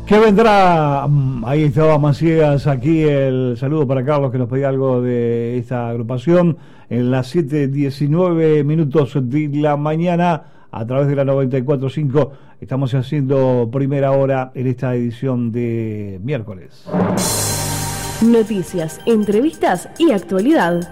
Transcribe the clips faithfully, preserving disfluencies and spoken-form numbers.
¿Qué vendrá? Ahí estaba Macías, aquí el saludo para Carlos que nos pedía algo de esta agrupación. En las siete diecinueve minutos de la mañana, a través de la noventa y cuatro punto cinco, estamos haciendo primera hora en esta edición de miércoles. Noticias, entrevistas y actualidad.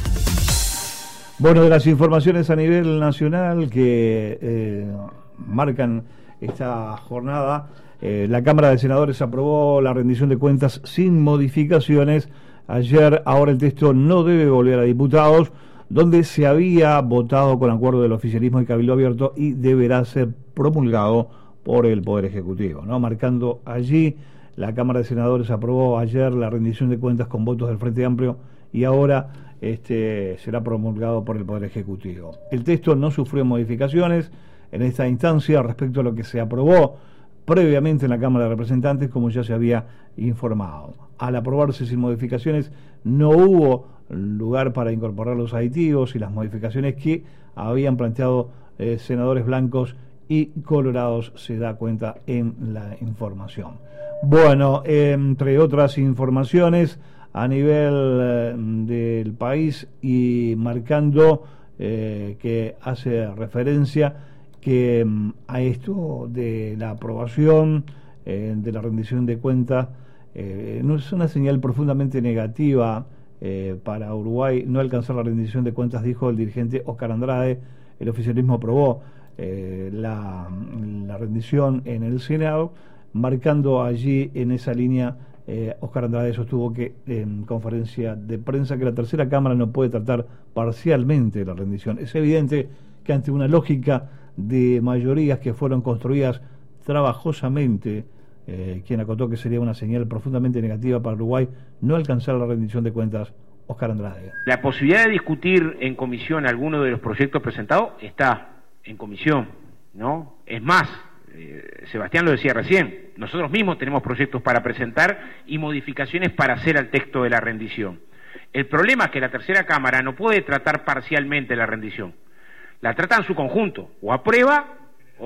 Bueno, de las informaciones a nivel nacional que eh, marcan esta jornada, eh, la Cámara de Senadores aprobó la rendición de cuentas sin modificaciones. Ayer, ahora el texto no debe volver a diputados, donde se había votado con acuerdo del oficialismo y Cabildo Abierto, y deberá ser promulgado por el Poder Ejecutivo, ¿no? Marcando allí, la Cámara de Senadores aprobó ayer la rendición de cuentas con votos del Frente Amplio y ahora este será promulgado por el Poder Ejecutivo. El texto no sufrió modificaciones en esta instancia respecto a lo que se aprobó previamente en la Cámara de Representantes, como ya se había informado. Al aprobarse sin modificaciones, no hubo lugar para incorporar los aditivos y las modificaciones que habían planteado eh, senadores blancos y colorados, se da cuenta en la información. Bueno, eh, entre otras informaciones a nivel eh, del país, y marcando eh, que hace referencia que a esto de la aprobación eh, de la rendición de cuentas eh, no es una señal profundamente negativa eh, para Uruguay no alcanzar la rendición de cuentas, dijo el dirigente Oscar Andrade. El oficialismo aprobó eh, la, la rendición en el Senado, marcando allí en esa línea. eh, Oscar Andrade sostuvo que en conferencia de prensa que la tercera Cámara no puede tratar parcialmente la rendición. Es evidente que ante una lógica de mayorías que fueron construidas trabajosamente, eh, quien acotó que sería una señal profundamente negativa para Uruguay no alcanzar la rendición de cuentas, Oscar Andrade. La posibilidad de discutir en comisión alguno de los proyectos presentados está en comisión, ¿no? Es más, eh, Sebastián lo decía recién, nosotros mismos tenemos proyectos para presentar y modificaciones para hacer al texto de la rendición. El problema es que la tercera Cámara no puede tratar parcialmente la rendición. La trata en su conjunto, o aprueba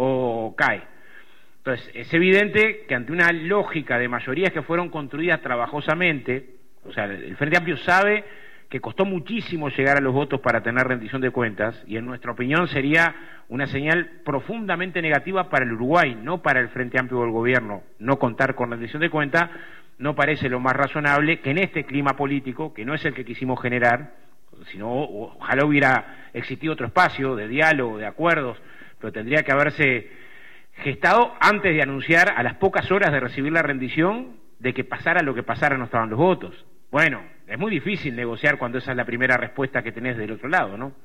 o cae. Entonces, es evidente que ante una lógica de mayorías que fueron construidas trabajosamente, o sea, el Frente Amplio sabe que costó muchísimo llegar a los votos para tener rendición de cuentas, y en nuestra opinión sería una señal profundamente negativa para el Uruguay, no para el Frente Amplio del gobierno. No contar con rendición de cuentas no parece lo más razonable, que en este clima político, que no es el que quisimos generar, sino ojalá hubiera existido otro espacio de diálogo, de acuerdos, pero tendría que haberse gestado antes de anunciar, a las pocas horas de recibir la rendición, de que pasara lo que pasara no estaban los votos. Bueno, es muy difícil negociar cuando esa es la primera respuesta que tenés del otro lado, ¿no?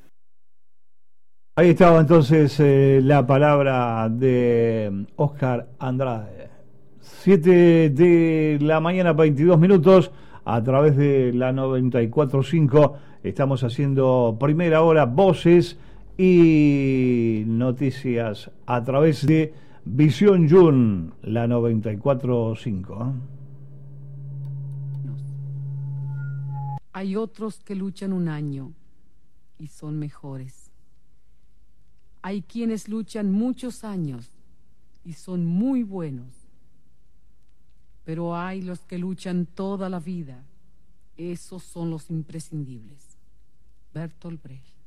Ahí estaba entonces eh, la palabra de Oscar Andrade. siete de la mañana, veintidós minutos, a través de la noventa y cuatro punto cinco. Estamos haciendo primera hora, voces y noticias a través de Visión Jun, la noventa y cuatro punto cinco. Hay otros que luchan un año y son mejores. Hay quienes luchan muchos años y son muy buenos. Pero hay los que luchan toda la vida. Esos son los imprescindibles. Bertolt Brecht.